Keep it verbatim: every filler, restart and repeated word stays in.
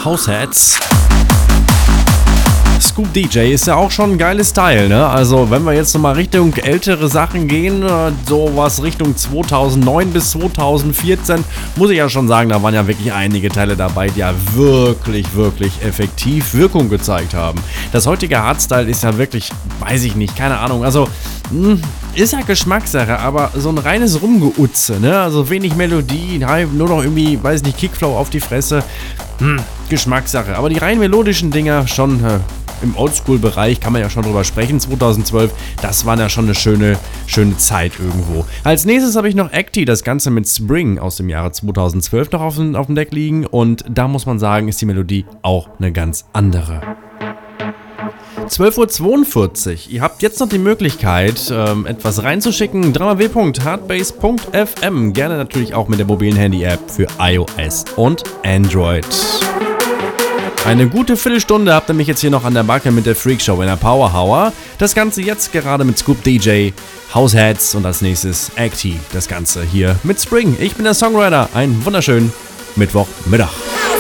Househeads. Scoop D J ist ja auch schon ein geiles Teil, ne? Also wenn wir jetzt nochmal Richtung ältere Sachen gehen, sowas Richtung zweitausendneun bis zweitausendvierzehn, muss ich ja schon sagen, da waren ja wirklich einige Teile dabei, die ja wirklich, wirklich effektiv Wirkung gezeigt haben. Das heutige Hardstyle ist ja wirklich, weiß ich nicht, keine Ahnung, also mh, ist ja Geschmackssache, aber so ein reines Rumgeutze, ne? Also wenig Melodie, nur noch irgendwie, weiß nicht, Kickflow auf die Fresse, hm, Geschmackssache. Aber die rein melodischen Dinger schon äh, im Oldschool-Bereich kann man ja schon drüber sprechen. zweitausendzwölf, das war ja schon eine schöne, schöne Zeit irgendwo. Als nächstes habe ich noch Acti, das Ganze mit Spring aus dem Jahre zweitausendzwölf noch auf dem, auf dem Deck liegen. Und da muss man sagen, ist die Melodie auch eine ganz andere. zwölf Uhr zweiundvierzig. Ihr habt jetzt noch die Möglichkeit, ähm, etwas reinzuschicken. w w w punkt hardbase punkt f m. Gerne natürlich auch mit der mobilen Handy-App für iOS und Android. Eine gute Viertelstunde habt ihr mich jetzt hier noch an der Backe mit der Freakshow in der Power Hour. Das Ganze jetzt gerade mit Scoop D J, Househeads und als nächstes Acti. Das Ganze hier mit Spring. Ich bin der Songwriter. Einen wunderschönen Mittwochmittag.